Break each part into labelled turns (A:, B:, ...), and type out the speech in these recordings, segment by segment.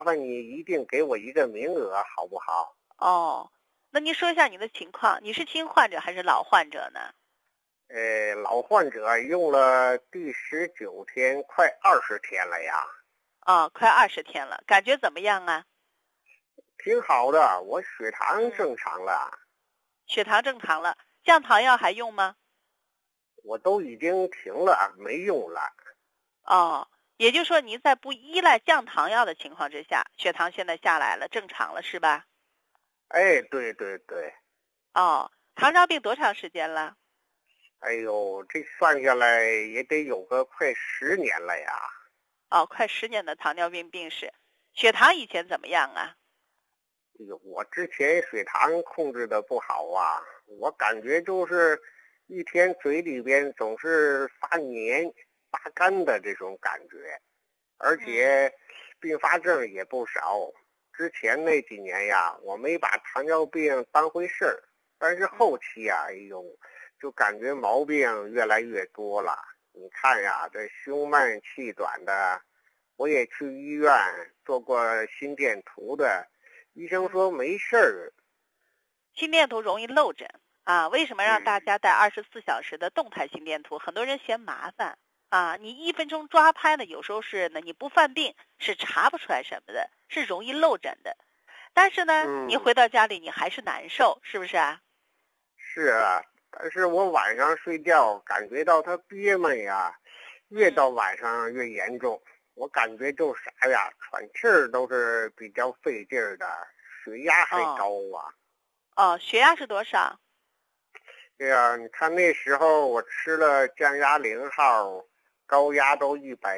A: 烦你一定给我一个名额，好不好？
B: 哦，那您说一下你的情况，你是新患者还是老患者呢？
A: 老患者用了第19天，快20天了呀。
B: 哦，快20天了，感觉怎么样啊？
A: 挺好的，我血糖正常了。
B: 血糖正常了，降糖药还用吗？
A: 我都已经停了，没用了。
B: 哦，也就是说您在不依赖降糖药的情况之下，血糖现在下来了，正常了是吧？
A: 哎，对对对。
B: 哦，糖尿病多长时间了？
A: 哎呦，这算下来也得有个快10年了呀。
B: 哦，快10年的糖尿病病史，血糖以前怎么样啊？
A: 哎呦，我之前血糖控制的不好啊，我感觉就是一天嘴里边总是发黏、发干的这种感觉，而且并发症也不少。之前那几年呀，我没把糖尿病当回事儿，但是后期呀，哎呦，就感觉毛病越来越多了。你看呀，这胸闷气短的，我也去医院做过心电图的，医生说没事儿。
B: 心电图容易漏诊啊，为什么让大家带24小时的动态心电图？很多人嫌麻烦啊，你1分钟抓拍呢，有时候是呢你不犯病是查不出来什么的，是容易漏诊的。但是呢，你回到家里你还是难受，是不是啊？
A: 是啊，但是我晚上睡觉感觉到它憋闷呀，越到晚上越严重。我感觉就啥呀，喘气儿都是比较费劲儿的，血压还高啊。
B: 哦，血压是多少？
A: 对呀，你看那时候我吃了降压0号，高压都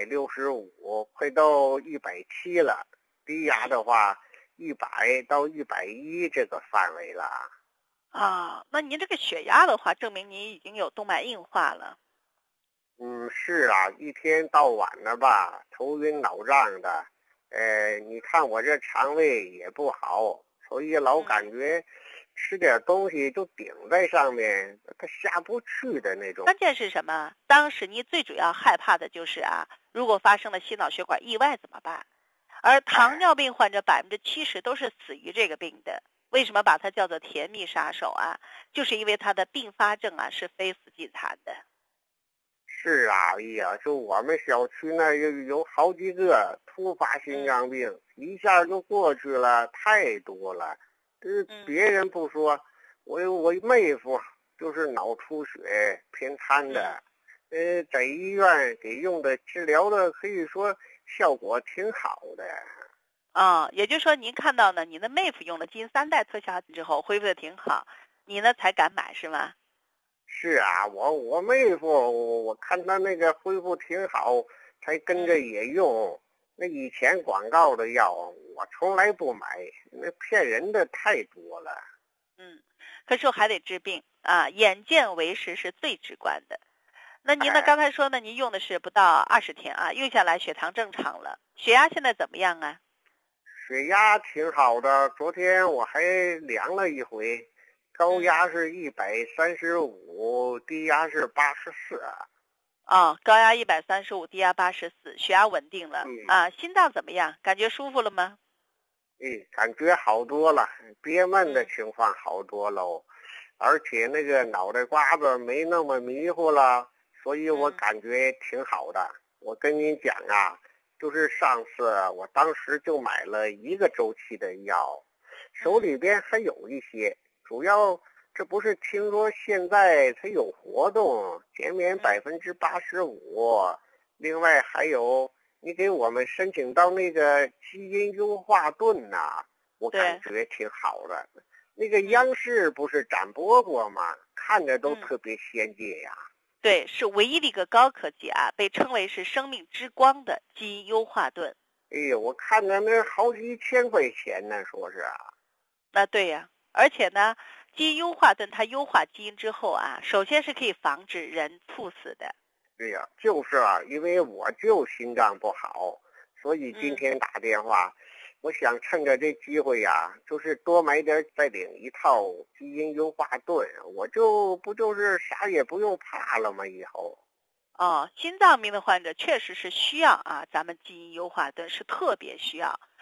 A: 165，快到170了。低压的话，100到110这个范围了。
B: 啊，那您这个血压的话，证明您已经有动脉硬化了。
A: 是啊，一天到晚的吧，头晕脑胀的。你看我这肠胃也不好，所以老感觉吃点东西就顶在上面，它下不去的那种。
B: 关键是什么？当时你最主要害怕的就是啊，如果发生了心脑血管意外怎么办？而糖尿病患者70%都是死于这个病的。为什么把它叫做甜蜜杀手啊？就是因为它的并发症啊是非死即残的。
A: 是啊，哎呀，就我们小区那有好几个突发心脏病，一下就过去了，太多了。别人不说，我妹夫就是脑出血偏瘫的，在医院给用的治疗的可以说效果挺好的。
B: 也就是说您看到呢，你的妹夫用了金3代特效之后恢复的挺好，你呢才敢买是吗？
A: 是啊，我妹夫，我看他那个恢复挺好，才跟着也用。那以前广告的药，我从来不买，那骗人的太多了。
B: 可是我还得治病啊，眼见为实是最直观的。那您呢？刚才说呢，您用的是不到20天啊，用下来血糖正常了，血压现在怎么样啊？
A: 血压挺好的，昨天我还量了一回，高压是135，低压是84。
B: 高压135，低压84，血压稳定了啊。心脏怎么样？感觉舒服了吗？
A: 感觉好多了，憋闷的情况好多喽，而且那个脑袋瓜子没那么迷糊了，所以我感觉挺好的。我跟您讲啊，就是上次我当时就买了1个周期的药，手里边还有一些，主要这不是听说现在它有活动，减免85%，另外还有你给我们申请到那个基因优化盾呐，我感觉挺好的。那个央视不是展播过吗？看着都特别先进呀。
B: 对，是唯一的一个高科技啊，被称为是生命之光的基因优化盾。
A: 哎呦，我看着那好几千块钱呢，说是啊。
B: 对呀，而且呢，基因优化盾它优化基因之后啊，首先是可以防止人猝死的。
A: 对呀，就是啊，因为我就心脏不好，所以今天打电话，我想趁着这机会呀，就是多买点，再领一套基因优化盾，我不就是啥也不用怕了吗？以后。
B: 心脏病的患者确实是需要啊，咱们基因优化盾是特别需要。